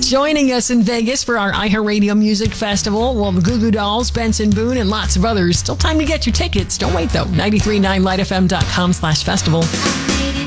joining us in Vegas for our iHeartRadio Music Festival. Well, the Goo Goo Dolls, Benson Boone, and lots of others. Still time to get your tickets. Don't wait, though. 93.9lightfm.com/festival.